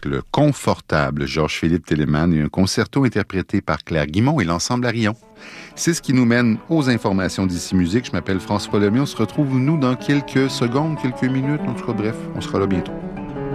le confortable Georges-Philippe Telemann et un concerto interprété par Claire Guimond et l'ensemble Arion. C'est ce qui nous mène aux informations d'Ici Musique. Je m'appelle François Lemieux. On se retrouve, nous, dans quelques secondes, quelques minutes. En tout cas, bref, on sera là bientôt.